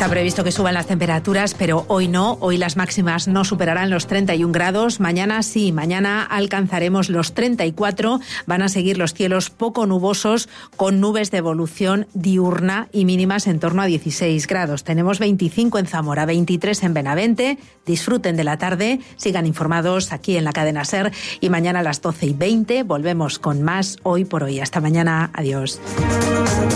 Está previsto que suban las temperaturas, pero hoy no. Hoy las máximas no superarán los 31 grados. Mañana sí, mañana alcanzaremos los 34. Van a seguir los cielos poco nubosos con nubes de evolución diurna y mínimas en torno a 16 grados. Tenemos 25 en Zamora, 23 en Benavente. Disfruten de la tarde, sigan informados aquí en la cadena SER y mañana a las 12:20 volvemos con más Hoy por Hoy. Hasta mañana, adiós.